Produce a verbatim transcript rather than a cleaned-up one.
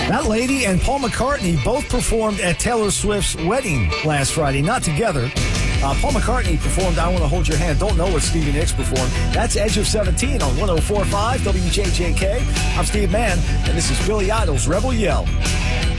That lady and Paul McCartney both performed at Taylor Swift's wedding last Friday, not together. Uh, Paul McCartney performed I Want to Hold Your Hand. Don't know what Stevie Nicks performed. That's Edge of seventeen on one oh four point five W J J K. I'm Steve Mann, and this is Billy Idol's Rebel Yell.